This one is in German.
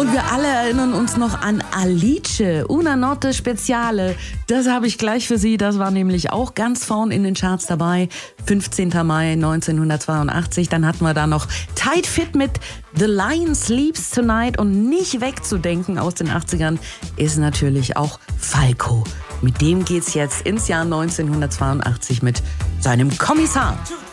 Und wir alle erinnern uns noch an Alice, Una Notte Speziale. Das habe ich gleich für Sie. Das war nämlich auch ganz vorn in den Charts dabei. 15. Mai 1982. Dann hatten wir da noch Tight Fit mit The Lion Sleeps Tonight. Und nicht wegzudenken aus den 80ern ist natürlich auch Falco. Mit dem geht's jetzt ins Jahr 1982 mit seinem Kommissar.